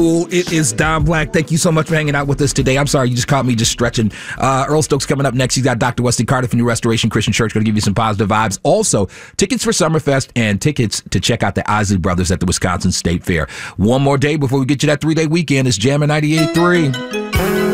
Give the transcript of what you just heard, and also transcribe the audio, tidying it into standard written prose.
It is Don Black. Thank you so much for hanging out with us today. I'm sorry, you just caught me just stretching. Earl Stokes coming up next. He's got Dr. Wesley Carter from New Restoration Christian Church going to give you some positive vibes. Also, tickets for Summerfest and tickets to check out the Isley Brothers at the Wisconsin State Fair. One more day before we get you that 3-day weekend. It's Jammin' 98.3.